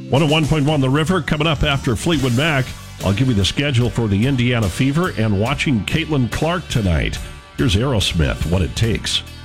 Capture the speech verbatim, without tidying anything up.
one oh one point one The River coming up after Fleetwood Mac. I'll give you the schedule for the Indiana Fever and watching Caitlin Clark tonight. Here's Aerosmith, What It Takes.